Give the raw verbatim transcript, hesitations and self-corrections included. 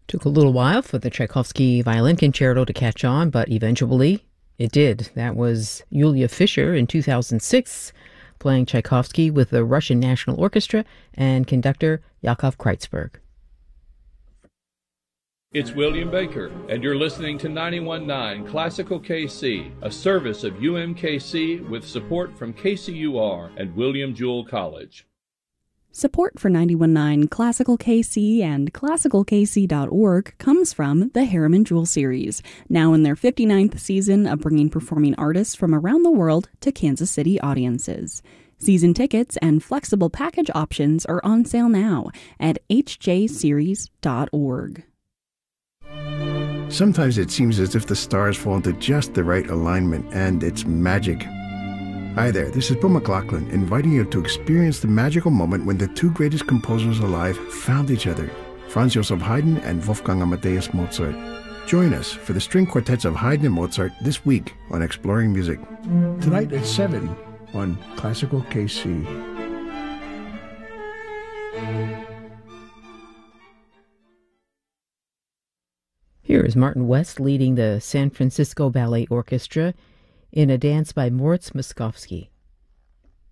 Took a little while for the Tchaikovsky Violin Concerto to catch on, but eventually it did. That was Yulia Fischer in two thousand six, playing Tchaikovsky with the Russian National Orchestra and conductor Yakov Kreitzberg. It's William Baker, and you're listening to ninety-one point nine Classical K C, a service of U M K C with support from K C U R and William Jewell College. Support for ninety-one point nine Classical K C and classical k c dot org comes from the Harriman Jewell Series, now in their fifty-ninth season of bringing performing artists from around the world to Kansas City audiences. Season tickets and flexible package options are on sale now at h j series dot org. Sometimes it seems as if the stars fall into just the right alignment, and it's magic. Hi there, this is Bill McLaughlin, inviting you to experience the magical moment when the two greatest composers alive found each other, Franz Joseph Haydn and Wolfgang Amadeus Mozart. Join us for the string quartets of Haydn and Mozart this week on Exploring Music. Tonight at seven on Classical K C. Here is Martin West leading the San Francisco Ballet Orchestra in a dance by Moritz Moszkowski.